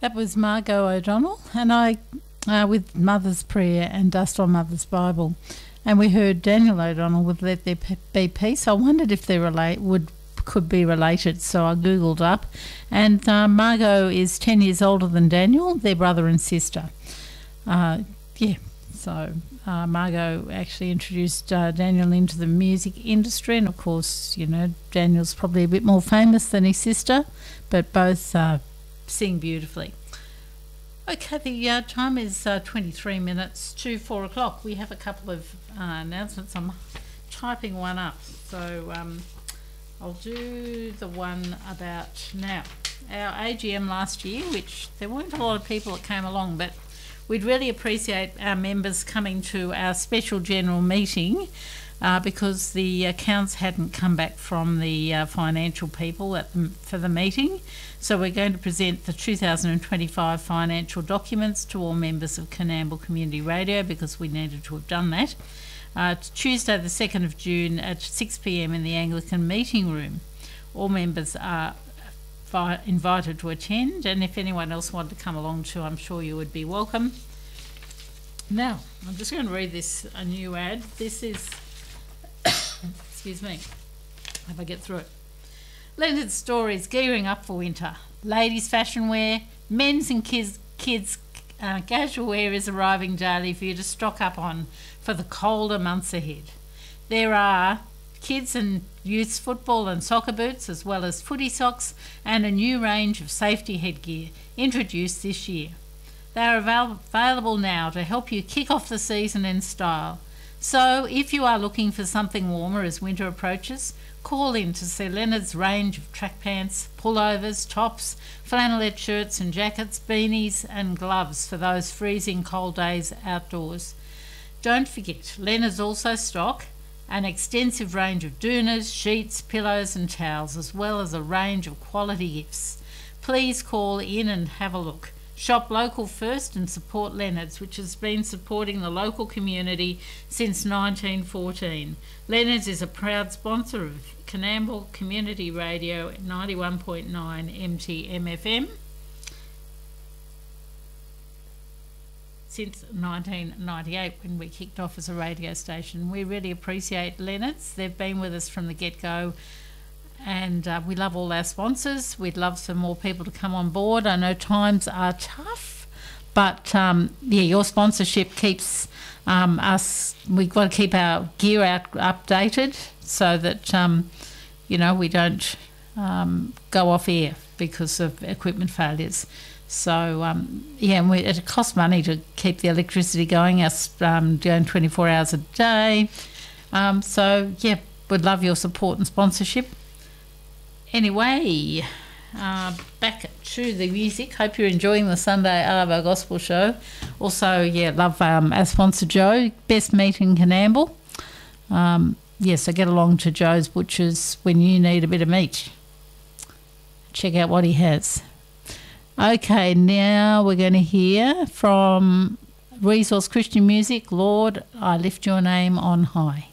That was Margot O'Donnell, and I, with Mother's Prayer and Dust on Mother's Bible, and we heard Daniel O'Donnell with Let There Be Peace. I wondered if they could be related, so I googled up, and Margot is 10 years older than Daniel. They're brother and sister. So Margot actually introduced Daniel into the music industry, and of course, you know, Daniel's probably a bit more famous than his sister, but both sing beautifully. Okay, the time is 23 minutes to 4 o'clock. We have a couple of announcements. I'm typing one up, so I'll do the one about now. Our AGM last year, which there weren't a lot of people that came along, but we'd really appreciate our members coming to our special general meeting because the accounts hadn't come back from the financial people for the meeting. So we're going to present the 2025 financial documents to all members of Coonamble Community Radio because we needed to have done that. It's Tuesday the 2nd of June at 6 p.m. in the Anglican meeting room. All members are invited to attend, and if anyone else wanted to come along too, I'm sure you would be welcome. Now, I'm just going to read a new ad. This is, excuse me, if I get through it. Leonard's Stories gearing up for winter. Ladies' fashion wear, men's and kids' casual wear is arriving daily for you to stock up on for the colder months ahead. There are kids and youth's football and soccer boots, as well as footy socks and a new range of safety headgear introduced this year. They are available now to help you kick off the season in style. So if you are looking for something warmer as winter approaches, call in to see Leonard's range of track pants, pullovers, tops, flannelette shirts and jackets, beanies and gloves for those freezing cold days outdoors. Don't forget, Leonard's also stock an extensive range of doonas, sheets, pillows and towels, as well as a range of quality gifts. Please call in and have a look. Shop local first and support Leonard's, which has been supporting the local community since 1914. Leonard's is a proud sponsor of Coonamble Community Radio 91.9 MTMFM since 1998 when we kicked off as a radio station. We really appreciate Leonard's. They've been with us from the get-go, and we love all our sponsors. We'd love some more people to come on board. I know times are tough, but your sponsorship keeps us, we've got to keep our gear updated so that we don't go off air because of equipment failures. So it costs money to keep the electricity going, us going 24 hours a day. We'd love your support and sponsorship. Anyway, back to the music. Hope you're enjoying the Sunday Arvo Gospel Show. Also, love our sponsor Joe, Best Meat in Coonamble. So get along to Joe's Butchers when you need a bit of meat. Check out what he has. Okay, now we're going to hear from Resource Christian Music, Lord, I Lift Your Name on High.